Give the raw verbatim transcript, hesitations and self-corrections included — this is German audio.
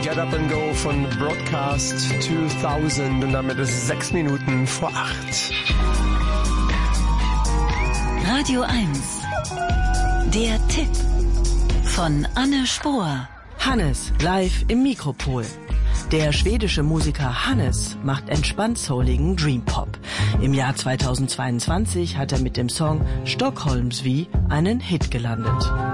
Get Up and Go von Broadcast zweitausend und damit ist es sechs Minuten vor acht. Radio eins. Der Tipp von Anne Spohr. Hannes live im Mikropol. Der schwedische Musiker Hannes macht entspannt souligen Dream-Pop. Im Jahr zweitausendzweiundzwanzig hat er mit dem Song Stockholmsvy einen Hit gelandet.